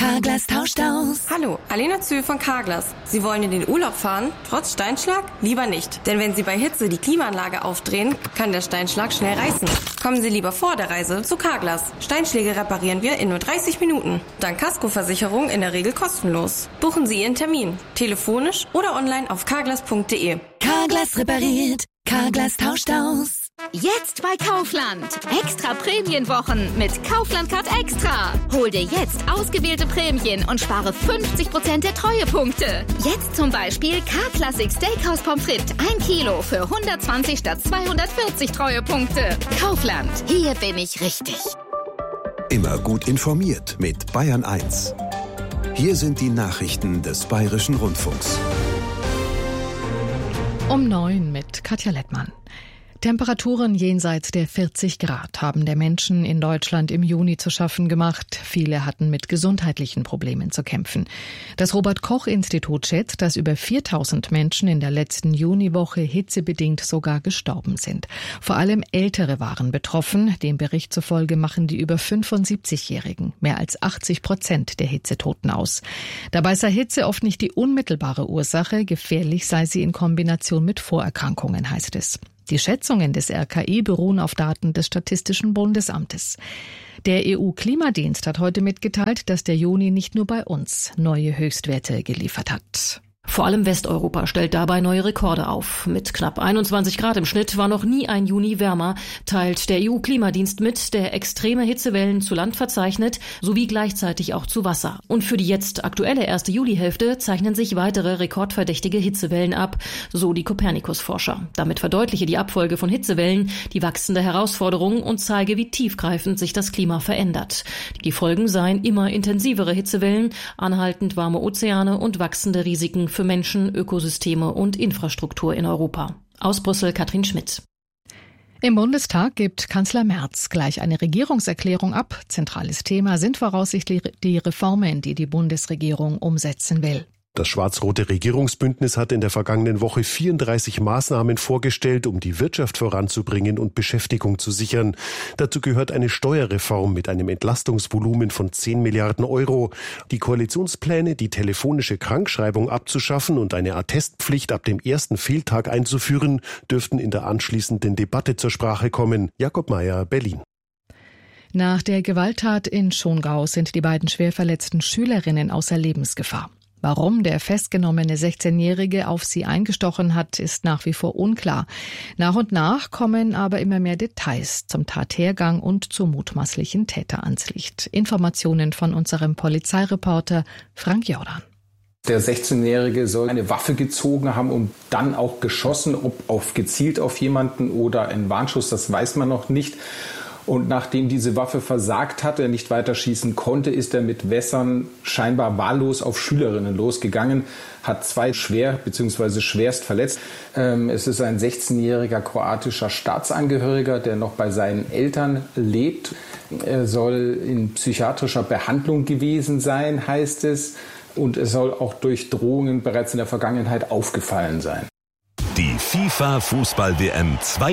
Carglass tauscht aus. Hallo, Alena Zühl von Carglass. Sie wollen in den Urlaub fahren? Trotz Steinschlag? Lieber nicht. Denn wenn Sie bei Hitze die Klimaanlage aufdrehen, kann der Steinschlag schnell reißen. Kommen Sie lieber vor der Reise zu Carglass. Steinschläge reparieren wir in nur 30 Minuten. Dank Kaskoversicherung in der Regel kostenlos. Buchen Sie Ihren Termin. Telefonisch oder online auf carglass.de. Carglass repariert. Carglass tauscht aus. Jetzt bei Kaufland. Extra Prämienwochen mit Kaufland Card Extra. Hol dir jetzt ausgewählte Prämien und spare 50% der Treuepunkte. Jetzt zum Beispiel K-Classic Steakhouse Pommes frites 1 Kilo für 120 statt 240 Treuepunkte. Kaufland. Hier bin ich richtig. Immer gut informiert mit Bayern 1. Hier sind die Nachrichten des Bayerischen Rundfunks. Um 9 mit Katja Lettmann. Temperaturen jenseits der 40 Grad haben der Menschen in Deutschland im Juni zu schaffen gemacht. Viele hatten mit gesundheitlichen Problemen zu kämpfen. Das Robert-Koch-Institut schätzt, dass über 4000 Menschen in der letzten Juniwoche hitzebedingt sogar gestorben sind. Vor allem Ältere waren betroffen. Dem Bericht zufolge machen die über 75-Jährigen mehr als 80% der Hitzetoten aus. Dabei sei Hitze oft nicht die unmittelbare Ursache. Gefährlich sei sie in Kombination mit Vorerkrankungen, heißt es. Die Schätzungen des RKI beruhen auf Daten des Statistischen Bundesamtes. Der EU-Klimadienst hat heute mitgeteilt, dass der Juni nicht nur bei uns neue Höchstwerte geliefert hat. Vor allem Westeuropa stellt dabei neue Rekorde auf. Mit knapp 21 Grad im Schnitt war noch nie ein Juni wärmer, teilt der EU-Klimadienst mit, der extreme Hitzewellen zu Land verzeichnet, sowie gleichzeitig auch zu Wasser. Und für die jetzt aktuelle erste Julihälfte zeichnen sich weitere rekordverdächtige Hitzewellen ab, so die Copernicus-Forscher. Damit verdeutliche die Abfolge von Hitzewellen die wachsende Herausforderung und zeige, wie tiefgreifend sich das Klima verändert. Die Folgen seien immer intensivere Hitzewellen, anhaltend warme Ozeane und wachsende Risiken für Menschen, Ökosysteme und Infrastruktur in Europa. Aus Brüssel Katrin Schmidt. Im Bundestag gibt Kanzler Merz gleich eine Regierungserklärung ab. Zentrales Thema sind voraussichtlich die Reformen, die die Bundesregierung umsetzen will. Das schwarz-rote Regierungsbündnis hat in der vergangenen Woche 34 Maßnahmen vorgestellt, um die Wirtschaft voranzubringen und Beschäftigung zu sichern. Dazu gehört eine Steuerreform mit einem Entlastungsvolumen von 10 Milliarden Euro. Die Koalitionspläne, die telefonische Krankschreibung abzuschaffen und eine Attestpflicht ab dem ersten Fehltag einzuführen, dürften in der anschließenden Debatte zur Sprache kommen. Jakob Mayer, Berlin. Nach der Gewalttat in Schongau sind die beiden schwer verletzten Schülerinnen außer Lebensgefahr. Warum der festgenommene 16-Jährige auf sie eingestochen hat, ist nach wie vor unklar. Nach und nach kommen aber immer mehr Details zum Tathergang und zum mutmaßlichen Täter ans Licht. Informationen von unserem Polizeireporter Frank Jordan. Der 16-Jährige soll eine Waffe gezogen haben und dann auch geschossen, ob gezielt auf jemanden oder ein Warnschuss, das weiß man noch nicht. Und nachdem diese Waffe versagt hatte, er nicht weiter schießen konnte, ist er mit Wässern scheinbar wahllos auf Schülerinnen losgegangen, hat 2 schwer bzw. schwerst verletzt. Es ist ein 16-jähriger kroatischer Staatsangehöriger, der noch bei seinen Eltern lebt. Er soll in psychiatrischer Behandlung gewesen sein, heißt es. Und es soll auch durch Drohungen bereits in der Vergangenheit aufgefallen sein. Die FIFA-Fußball-WM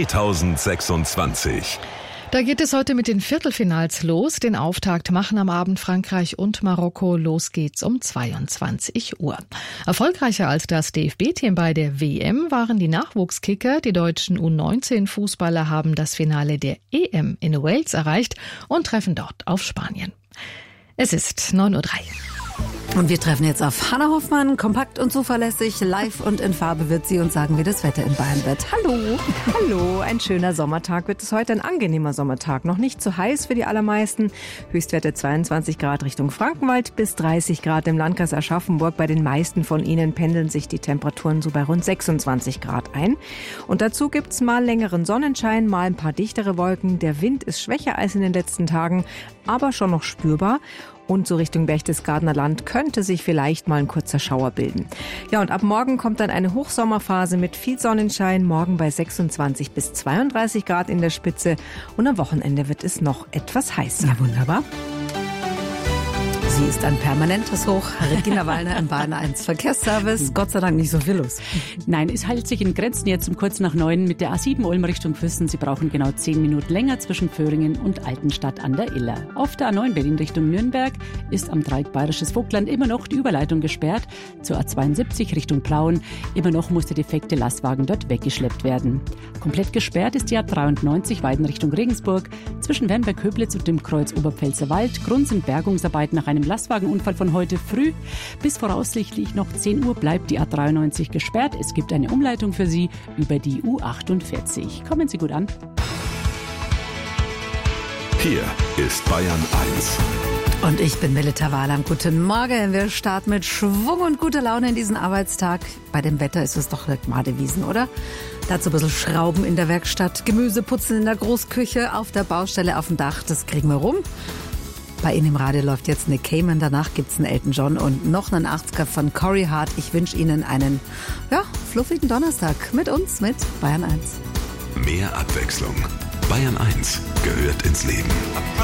2026. Da geht es heute mit den Viertelfinals los. Den Auftakt machen am Abend Frankreich und Marokko. Los geht's um 22 Uhr. Erfolgreicher als das DFB-Team bei der WM waren die Nachwuchskicker. Die deutschen U19-Fußballer haben das Finale der EM in Wales erreicht und treffen dort auf Spanien. Es ist 9:03 Uhr. Und wir treffen jetzt auf Hannah Hoffmann. Kompakt und zuverlässig, live und in Farbe wird sie uns sagen, wie das Wetter in Bayern wird. Hallo. Hallo, ein schöner Sommertag wird es heute, ein angenehmer Sommertag. Noch nicht zu heiß für die allermeisten. Höchstwerte 22 Grad Richtung Frankenwald bis 30 Grad im Landkreis Aschaffenburg. Bei den meisten von ihnen pendeln sich die Temperaturen so bei rund 26 Grad ein. Und dazu gibt's mal längeren Sonnenschein, mal ein paar dichtere Wolken. Der Wind ist schwächer als in den letzten Tagen, aber schon noch spürbar. Und so Richtung Berchtesgadener Land könnte sich vielleicht mal ein kurzer Schauer bilden. Ja, und ab morgen kommt dann eine Hochsommerphase mit viel Sonnenschein. Morgen bei 26 bis 32 Grad in der Spitze. Und am Wochenende wird es noch etwas heißer. Ja, wunderbar. Sie ist ein permanentes Hoch. Regina Wallner im Bayern 1 Verkehrsservice. Gott sei Dank nicht so viel los. Nein, es hält sich in Grenzen jetzt um kurz nach 9 mit der A7 Ulm Richtung Füssen. Sie brauchen genau 10 Minuten länger zwischen Föhringen und Altenstadt an der Iller. Auf der A9 Berlin Richtung Nürnberg ist am Dreieck Bayerisches Vogtland immer noch die Überleitung gesperrt. Zur A72 Richtung Plauen. Immer noch muss der defekte Lastwagen dort weggeschleppt werden. Komplett gesperrt ist die A93 Weiden Richtung Regensburg. Zwischen Wernberg-Köblitz und dem Kreuz Oberpfälzer Wald. Grund sind Bergungsarbeiten nach einem Lastwagenunfall von heute früh. Bis voraussichtlich noch 10 Uhr bleibt die A93 gesperrt. Es gibt eine Umleitung für Sie über die U48. Kommen Sie gut an. Hier ist Bayern 1. Und ich bin Melita Wahlam. Guten Morgen. Wir starten mit Schwung und guter Laune in diesen Arbeitstag. Bei dem Wetter ist es doch Madewiesen, oder? Dazu ein bisschen Schrauben in der Werkstatt, Gemüse putzen in der Großküche, auf der Baustelle, auf dem Dach. Das kriegen wir rum. Bei Ihnen im Radio läuft jetzt eine Cayman, danach gibt's einen Elton John und noch einen 80er von Corey Hart. Ich wünsche Ihnen einen, fluffigen Donnerstag mit uns, mit Bayern 1. Mehr Abwechslung. Bayern 1 gehört ins Leben.